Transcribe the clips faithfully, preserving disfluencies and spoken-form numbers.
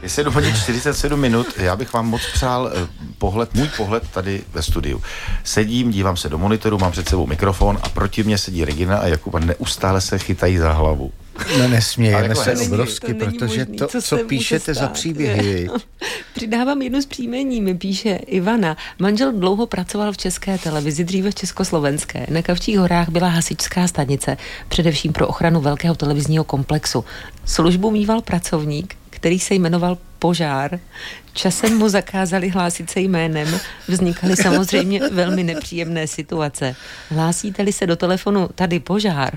Je sedm hodin čtyřicet sedm minut, já bych vám moc přál pohled, můj pohled tady ve studiu. Sedím, dívám se do monitoru, mám před sebou mikrofon a proti mně sedí Regina a Jakub a neustále se chytají za hlavu. No nesmějeme se není, obrovsky, to protože možný, to, co, co píšete za příběhy. Přidávám jednu z příjmení, mi píše Ivana. Manžel dlouho pracoval v České televizi, dříve v Československé. Na Kavčích horách byla hasičská stanice, především pro ochranu velkého televizního komplexu. Službu mýval pracovník, který se jmenoval Požár. Časem mu zakázali hlásit se jménem. Vznikaly samozřejmě velmi nepříjemné situace. Hlásíte-li se do telefonu tady Požár?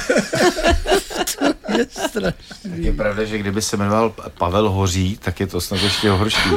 Je strašný. Je pravda, že kdyby se jmenoval Pavel Hoří, tak je to snad ještě horší.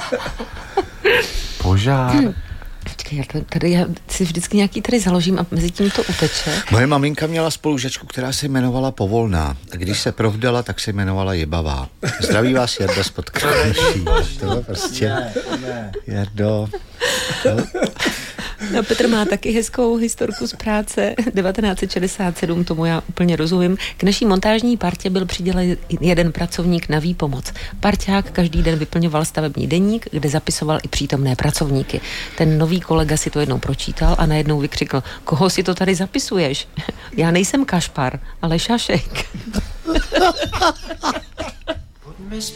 Požár. Hmm. Počkej, já tady já si vždycky nějaký tady založím a mezi tím to uteče. Moje maminka měla spolužačku, která se jmenovala Povolná. A když se provdala, tak se jmenovala Jebavá. Zdraví vás Jarda z Podkrajší. To bylo prostě... Ne, ne. Jardo... To... No, Petr má taky hezkou historku z práce. devatenáct set šedesát sedm, tomu já úplně rozumím. K naší montážní partě byl přidělen jeden pracovník na výpomoc. Parťák každý den vyplňoval stavební deník, kde zapisoval i přítomné pracovníky. Ten nový kolega si to jednou pročítal a najednou vykřikl: koho si to tady zapisuješ? Já nejsem Kašpar, ale Šašek.